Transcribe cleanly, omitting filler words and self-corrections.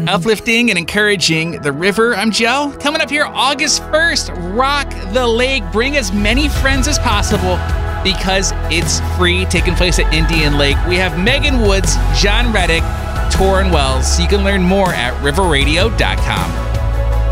Uplifting and encouraging the river. I'm Joe. Coming up here August 1st, Rock the Lake. Bring as many friends as possible because it's free, taking place at Indian Lake. We have Megan Woods, John Reddick, Torrin Wells. You can learn more at riverradio.com.